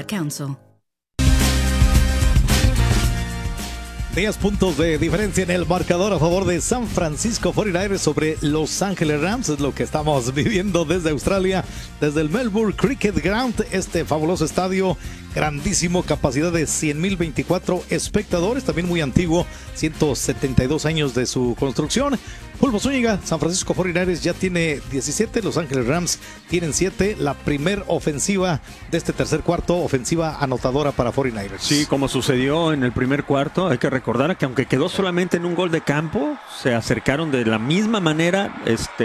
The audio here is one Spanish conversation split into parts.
Council. 10 puntos de diferencia en el marcador a favor de San Francisco 49ers sobre Los Ángeles Rams. Es lo que estamos viviendo desde Australia, desde el Melbourne Cricket Ground, este fabuloso estadio, grandísimo, capacidad de 100,024 espectadores, también muy antiguo, 172 años de su construcción. Pulpo Zúñiga, San Francisco 49ers ya tiene 17, Los Ángeles Rams tienen 7, la primer ofensiva de este tercer cuarto, ofensiva anotadora para 49ers. Sí, como sucedió en el primer cuarto, hay que recordar que aunque quedó solamente en un gol de campo, se acercaron de la misma manera,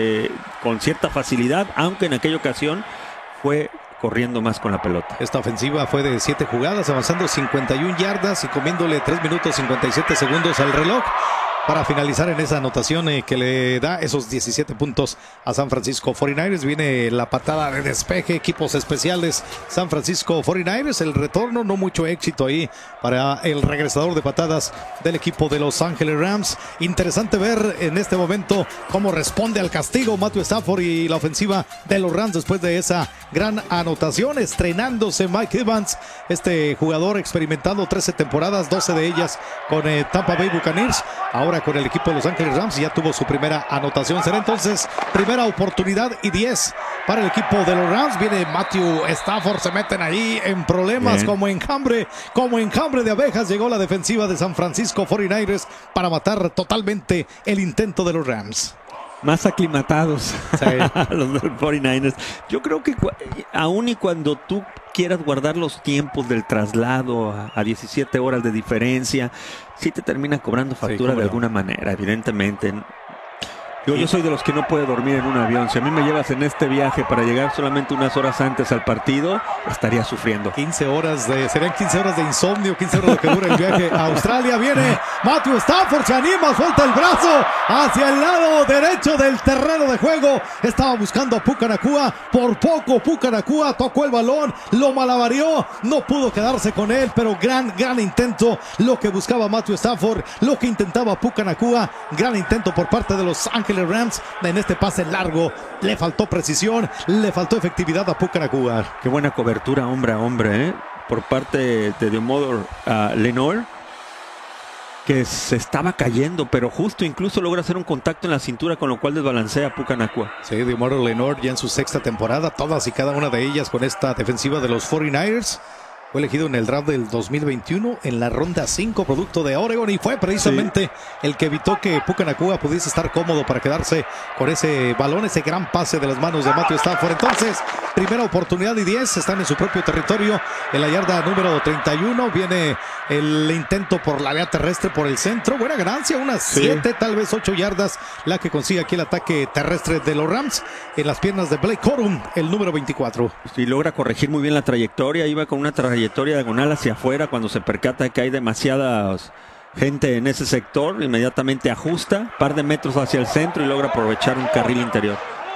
con cierta facilidad, aunque en aquella ocasión fue corriendo más con la pelota. Esta ofensiva fue de 7 jugadas, avanzando 51 yardas y comiéndole 3 minutos 57 segundos al reloj para finalizar en esa anotación que le da esos 17 puntos a San Francisco 49ers. Viene la patada de despeje, equipos especiales San Francisco 49ers, el retorno, no mucho éxito ahí para el regresador de patadas del equipo de Los Ángeles Rams. Interesante ver en este momento cómo responde al castigo Matthew Stafford y la ofensiva de los Rams después de esa gran anotación, estrenándose Mike Evans, este jugador experimentado 13 temporadas, 12 de ellas con Tampa Bay Buccaneers, ahora con el equipo de Los Ángeles Rams, ya tuvo su primera anotación. Será entonces primera oportunidad y 10 para el equipo de los Rams. Viene Matthew Stafford, se meten ahí en problemas como enjambre de abejas. Llegó la defensiva de San Francisco 49ers para matar totalmente el intento de los Rams. Más aclimatados, sí, los del 49ers. Yo creo que aún y cuando tú quieras guardar los tiempos del traslado a 17 horas de diferencia, sí te termina cobrando factura de alguna manera, evidentemente. Yo soy de los que no puede dormir en un avión. Si a mí me llevas en este viaje para llegar solamente unas horas antes al partido, estaría sufriendo. Serían 15 horas de insomnio, 15 horas lo que dura el viaje a Australia. Viene Matthew Stafford, se anima, suelta el brazo hacia el lado derecho del terreno de juego. Estaba buscando a Puka Nacua, por poco Puka Nacua tocó el balón, lo malavarió, no pudo quedarse con él, pero gran intento, lo que buscaba Matthew Stafford, lo que intentaba Puka Nacua, gran intento por parte de Los Ángeles Rams en este pase largo. Le faltó precisión, le faltó efectividad a Puka Nacua. Qué buena cobertura hombre a hombre, por parte de Deommodore Lenoir, que se estaba cayendo, pero justo incluso logra hacer un contacto en la cintura, con lo cual desbalancea a Puka Nacua. Sí, Deommodore Lenoir ya en su sexta temporada, todas y cada una de ellas con esta defensiva de los 49ers. Fue elegido en el draft del 2021 en la ronda 5, producto de Oregon, y fue precisamente el que evitó que Puka Nacua pudiese estar cómodo para quedarse con ese balón, ese gran pase de las manos de Matthew Stafford. Entonces, primera oportunidad y 10, están en su propio territorio, en la yarda número 31. Viene el intento por la vía terrestre por el centro, buena ganancia, unas 7, tal vez 8 yardas, la que consigue aquí el ataque terrestre de los Rams, en las piernas de Blake Corum, el número 24. Y logra corregir muy bien la trayectoria, iba con una trayectoria diagonal hacia afuera, cuando se percata que hay demasiada gente en ese sector, inmediatamente ajusta, par de metros hacia el centro y logra aprovechar un carril interior.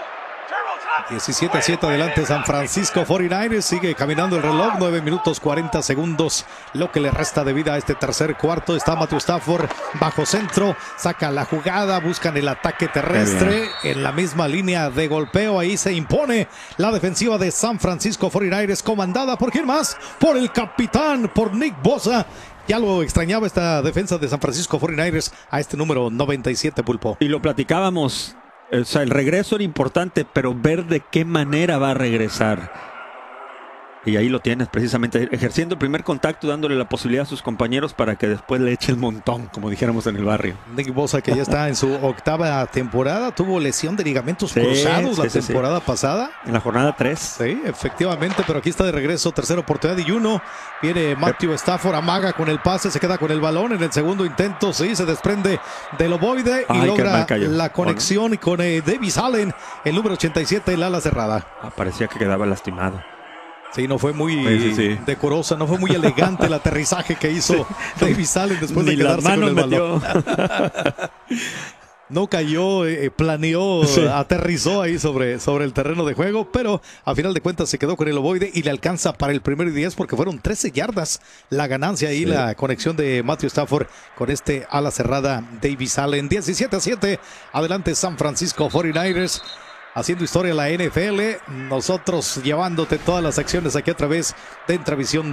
17-7 adelante San Francisco 49ers, sigue caminando el reloj, 9 minutos 40 segundos, lo que le resta de vida a este tercer cuarto. Está Matthew Stafford bajo centro, saca la jugada, buscan el ataque terrestre en la misma línea de golpeo. Ahí se impone la defensiva de San Francisco 49ers, comandada por ¿quién más? Por el capitán, por Nick Bosa. Ya lo extrañaba esta defensa de San Francisco 49ers a este número 97, Pulpo. Y lo platicábamos. O sea, el regreso era importante, pero ver de qué manera va a regresar. Y ahí lo tienes, precisamente, ejerciendo el primer contacto, dándole la posibilidad a sus compañeros para que después le eche el montón, como dijéramos en el barrio. Nick Bosa, que ya está en su octava temporada, tuvo lesión de ligamentos cruzados la temporada pasada. En la jornada 3. Sí, efectivamente, pero aquí está de regreso, tercera oportunidad y 1. Viene Matthew Stafford, amaga con el pase, se queda con el balón en el segundo intento, sí, se desprende del ovoide y logra la conexión con Davis Allen, el número 87, el ala cerrada. Parecía que quedaba lastimado. Sí, no fue muy decorosa, no fue muy elegante el aterrizaje que hizo Davis Allen después de quedarse con el balón. No cayó, planeó, aterrizó ahí sobre el terreno de juego, pero a final de cuentas se quedó con el ovoide y le alcanza para el primero y 10 porque fueron 13 yardas la ganancia y la conexión de Matthew Stafford con este ala cerrada Davis Allen. 17-7, adelante San Francisco 49ers. Haciendo historia la NFL, nosotros llevándote todas las acciones aquí a través de Entravisión